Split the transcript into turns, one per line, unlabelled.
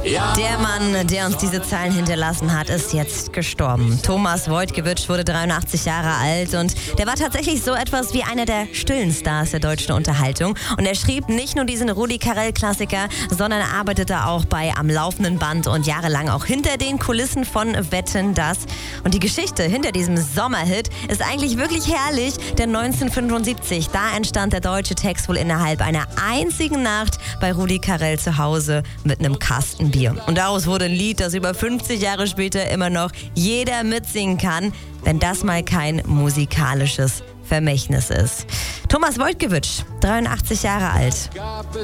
Der Mann, der uns diese Zeilen hinterlassen hat, ist jetzt gestorben. Thomas Wojtkiewicz wurde 83 Jahre alt und der war tatsächlich so etwas wie einer der stillen Stars der deutschen Unterhaltung. Und er schrieb nicht nur diesen Rudi Carrell-Klassiker, sondern er arbeitete auch bei Am laufenden Band und jahrelang auch hinter den Kulissen von Wetten, dass. Und die Geschichte hinter diesem Sommerhit ist eigentlich wirklich herrlich, denn 1975, da entstand der deutsche Text wohl innerhalb einer einzigen Nacht bei Rudi Carrell zu Hause mit einem Kasten Bier. Und daraus wurde ein Lied, das über 50 Jahre später immer noch jeder mitsingen kann, wenn das mal kein musikalisches Vermächtnis ist. Thomas Wojtkiewicz, 83 Jahre alt.